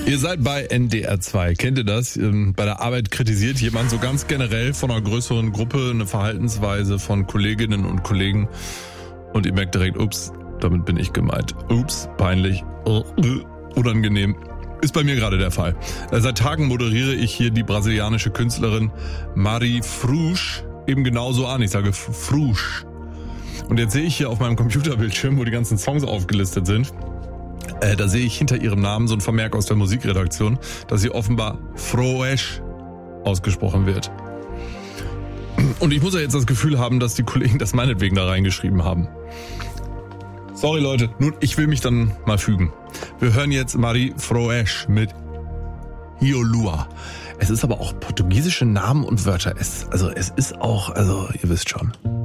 Ihr seid bei NDR 2. Kennt ihr das? Bei der Arbeit kritisiert jemand so ganz generell von einer größeren Gruppe eine Verhaltensweise von Kolleginnen und Kollegen und ihr merkt direkt, ups, damit bin ich gemeint. Ups, peinlich, unangenehm. Ist bei mir gerade der Fall. Seit Tagen moderiere ich hier die brasilianische Künstlerin Mari Frusch eben genauso an. Ich sage Frusch. Und jetzt sehe ich hier auf meinem Computerbildschirm, wo die ganzen Songs aufgelistet sind, da sehe ich hinter ihrem Namen so ein Vermerk aus der Musikredaktion, dass sie offenbar Froesch ausgesprochen wird. Und ich muss ja jetzt das Gefühl haben, dass die Kollegen das meinetwegen da reingeschrieben haben. Sorry Leute, nun, ich will mich dann mal fügen. Wir hören jetzt Mari Froesch mit Hiolua. Es ist aber auch portugiesische Namen und Wörter. Es ist auch, ihr wisst schon.